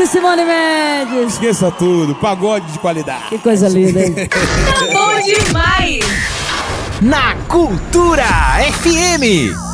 de Simone Mendes. Esqueça tudo, pagode de qualidade. Que coisa linda, hein? Tá bom demais! Na Cultura FM.